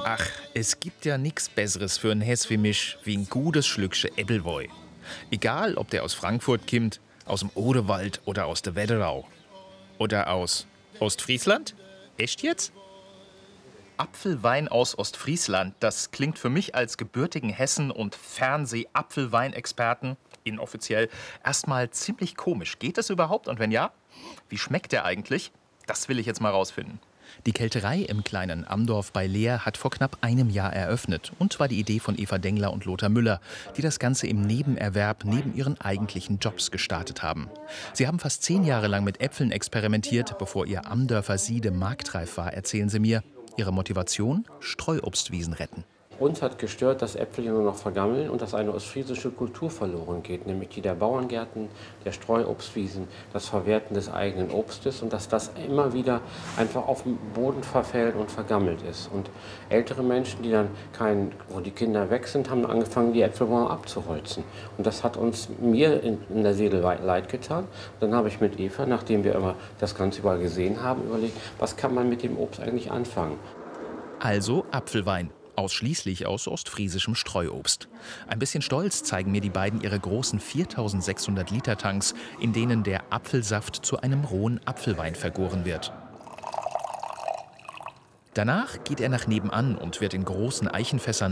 Ach, es gibt ja nichts Besseres für ein Hess wie mich wie ein gutes Schlückchen Äppelwoi. Egal, ob der aus Frankfurt kommt, aus dem Odewald oder aus der Wetterau. Oder aus Ostfriesland? Echt jetzt? Apfelwein aus Ostfriesland, das klingt für mich als gebürtigen Hessen und Fernseh-Apfelweinexperten, inoffiziell, erstmal ziemlich komisch. Geht das überhaupt? Und wenn ja, wie schmeckt der eigentlich? Das will ich jetzt mal rausfinden. Die Kelterei im kleinen Amdorf bei Leer hat vor knapp einem Jahr eröffnet und war die Idee von Eva Dengler und Lothar Müller, die das Ganze im Nebenerwerb neben ihren eigentlichen Jobs gestartet haben. Sie haben fast 10 Jahre lang mit Äpfeln experimentiert, bevor ihr Amdörfer Siede marktreif war, erzählen sie mir. Ihre Motivation? Streuobstwiesen retten. Uns hat gestört, dass Äpfel hier nur noch vergammeln und dass eine ostfriesische Kultur verloren geht, nämlich die der Bauerngärten, der Streuobstwiesen, das Verwerten des eigenen Obstes und dass das immer wieder einfach auf dem Boden verfällt und vergammelt ist. Und ältere Menschen, wo die Kinder weg sind, haben angefangen, die Äpfelbäume abzuholzen. Und das hat mir in der Seele leid getan. Dann habe ich mit Eva, nachdem wir immer das Ganze überall gesehen haben, überlegt, was kann man mit dem Obst eigentlich anfangen? Also Apfelwein. Ausschließlich aus ostfriesischem Streuobst. Ein bisschen stolz zeigen mir die beiden ihre großen 4600 Liter Tanks, in denen der Apfelsaft zu einem rohen Apfelwein vergoren wird. Danach geht er nach nebenan und wird in großen Eichenfässern